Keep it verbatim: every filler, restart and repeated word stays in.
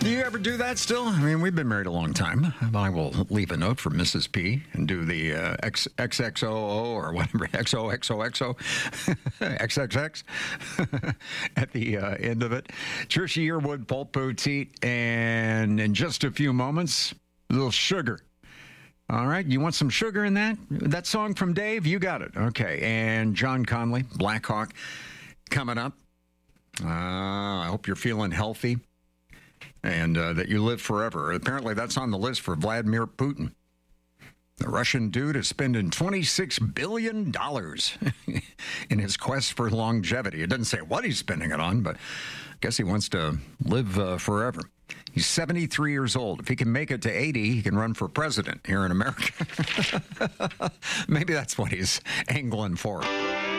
Do you ever do that still? I mean, we've been married a long time. I will leave a note for Missus P and do the uh, X X O O or whatever, X O X O X O, X X X at the uh, end of it. Trisha Yearwood, Pulp Boutique, and in just a few moments, a little sugar. All right, you want some sugar in that? That song from Dave? You got it. Okay, and John Conley, Black Hawk, coming up. Uh, I hope you're feeling healthy. And uh, that you live forever. Apparently, that's on the list for Vladimir Putin. The Russian dude is spending twenty-six billion dollars in his quest for longevity. It doesn't say what he's spending it on, but I guess he wants to live uh, forever. He's seventy-three years old. If he can make it to eighty, he can run for president here in America. Maybe that's what he's angling for.